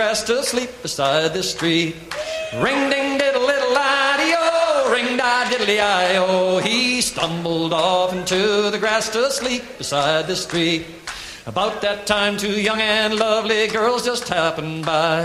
Fast asleep beside the street. Ring ding diddle little ideo, ring da diddly io. He stumbled off into the grass to sleep beside the street. About that time, two young and lovely girls just happened by.